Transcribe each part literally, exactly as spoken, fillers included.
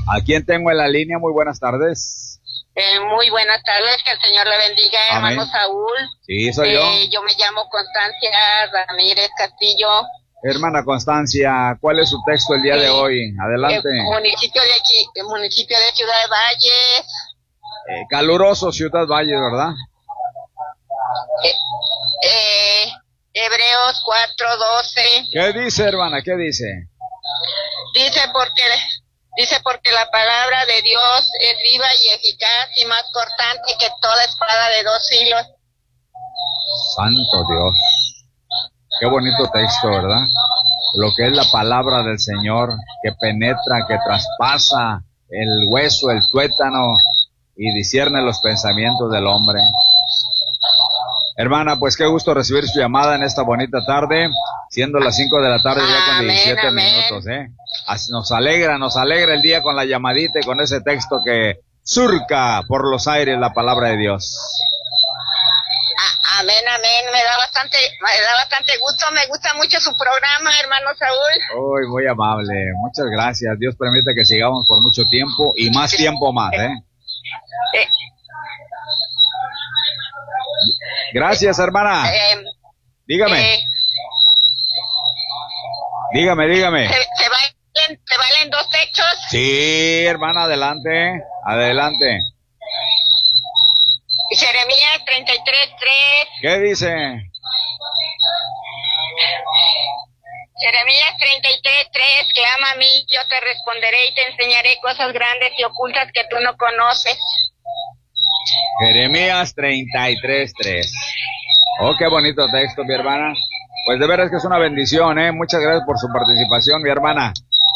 ¿A quién tengo en la línea? Muy buenas tardes. Eh, muy buenas tardes, que el Señor le bendiga, Amén. hermano Saúl. Sí, soy eh, yo. Yo me llamo Constancia Ramírez Castillo. Hermana Constancia, ¿cuál es su texto el día Sí. de hoy? Adelante. Eh, municipio de aquí, eh, municipio de Ciudad Valles. Eh, caluroso Ciudad Valle, ¿verdad? Eh, eh, Hebreos cuatro doce. ¿Qué dice, hermana? ¿Qué dice? Dice porque, dice porque la palabra de Dios es viva y eficaz y más cortante que toda espada de dos filos. Santo Dios. Qué bonito texto, ¿verdad? Lo que es la palabra del Señor, que penetra, que traspasa el hueso, el tuétano, y discierne los pensamientos del hombre. Hermana, pues qué gusto recibir su llamada en esta bonita tarde, siendo las cinco de la tarde ya con Amén, diecisiete amén. minutos, ¿eh? Así nos alegra, nos alegra el día con la llamadita y con ese texto que surca por los aires la palabra de Dios. Ah, amén, amén, me da bastante, me da bastante gusto, me gusta mucho su programa, hermano Saúl. Uy, muy amable, muchas gracias. Dios permite que sigamos por mucho tiempo y más tiempo más, ¿eh? Eh, Gracias, hermana. eh, Dígame, eh, dígame, dígame. ¿se, se, valen, ¿Se valen dos textos? Sí, hermana, adelante, adelante. Jeremías treinta y tres tres. ¿Qué dice? Jeremías treinta y tres tres, clama a mí, yo te responderé y te enseñaré cosas grandes y ocultas que tú no conoces. Jeremías treinta y tres tres. Oh, qué bonito texto, mi hermana. Pues de veras que es una bendición, ¿eh? Muchas gracias por su participación, mi hermana.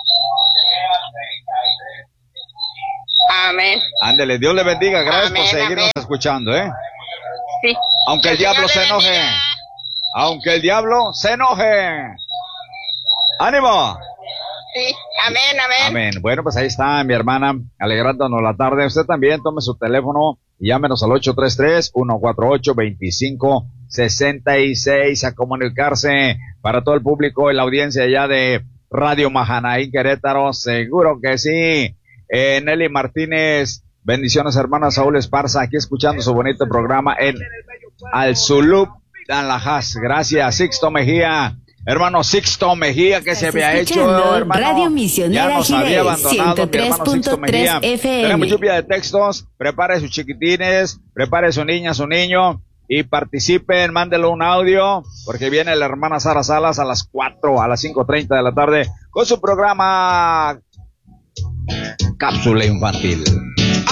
Amén. Ándele, Dios le bendiga. Gracias Amén, por seguirnos amén. escuchando, ¿eh? Sí. Aunque el Que diablo Señor se le enoje. bendiga. Aunque el diablo se enoje. ¡Ánimo! Sí, amén, amén. Amén. Bueno, pues ahí está mi hermana, alegrándonos la tarde. Usted también tome su teléfono y llámenos al ocho tres tres, uno cuatro ocho, dos cinco seis seis a comunicarse para todo el público y la audiencia allá de Radio Mahanaí Querétaro. Seguro que sí. Eh, Nelly Martínez, bendiciones, hermana Saúl Esparza, aquí escuchando su bonito programa en Al Zulub Tanlajas. Gracias, Sixto Mejía. Hermano Sixto Mejía, que se había hecho, hermano. Radio Misionera Ya nos había Jiré, abandonado mi hermano Sixto Mejía. F M. Tenemos lluvia de textos, prepare sus chiquitines, prepare su niña, su niño, y participen, mándelo un audio, porque viene la hermana Sara Salas a las cuatro, a las cinco treinta de la tarde, con su programa Cápsula Infantil.